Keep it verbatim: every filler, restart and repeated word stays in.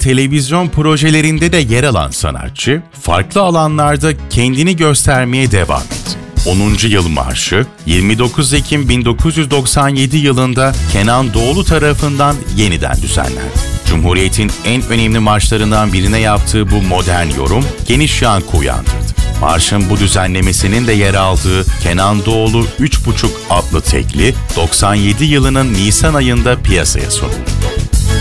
televizyon projelerinde de yer alan sanatçı, farklı alanlarda kendini göstermeye devam etti. onuncu Yıl Marşı, yirmi dokuz Ekim bin dokuz yüz doksan yedi yılında Kenan Doğulu tarafından yeniden düzenlendi. Cumhuriyet'in en önemli marşlarından birine yaptığı bu modern yorum geniş yankı uyandırdı. Marşın bu düzenlemesinin de yer aldığı Kenan Doğulu üç buçuk adlı tekli doksan yedi yılının Nisan ayında piyasaya sunuldu.